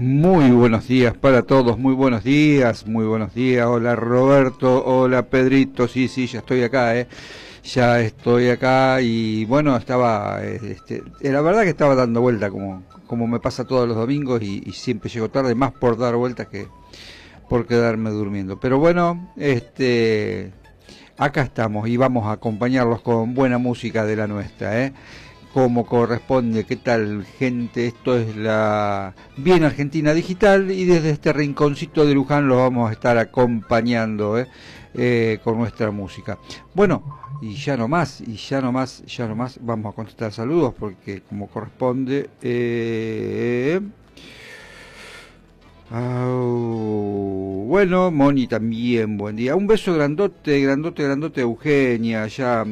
Muy buenos días para todos, muy buenos días, muy buenos días. Hola Roberto, hola Pedrito, sí, ya estoy acá, ya estoy acá y bueno, la verdad que estaba dando vuelta como me pasa todos los domingos y siempre llego tarde, más por dar vueltas que por quedarme durmiendo. Pero bueno, acá estamos y vamos a acompañarlos con buena música de la nuestra, como corresponde. ¿Qué tal, gente? Esto es la Bien Argentina Digital y desde este rinconcito de Luján los vamos a estar acompañando con nuestra música. Bueno, y ya no más vamos a contestar saludos porque como corresponde... bueno, Moni también, buen día. Un beso grandote a Eugenia, allá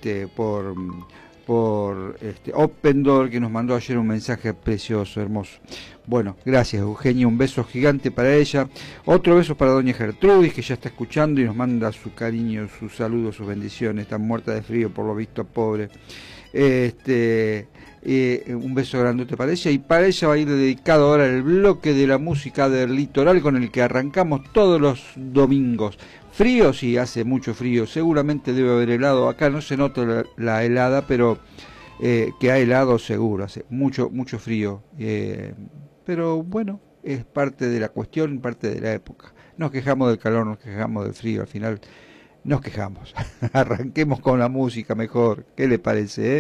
por Open Door, que nos mandó ayer un mensaje precioso, hermoso. Bueno, gracias Eugenia, un beso gigante para ella. Otro beso para doña Gertrudis, que ya está escuchando y nos manda su cariño, sus saludos, sus bendiciones. Está muerta de frío, por lo visto, pobre. Un beso grandote para ella, y para ella va a ir dedicado ahora el bloque de la música del litoral con el que arrancamos todos los domingos. Frío, sí, hace mucho frío, seguramente debe haber helado, acá no se nota la helada, pero que ha helado seguro, hace mucho frío, pero bueno, es parte de la cuestión, parte de la época. Nos quejamos del calor, nos quejamos del frío, al final nos quejamos. Arranquemos con la música mejor, ¿qué le parece,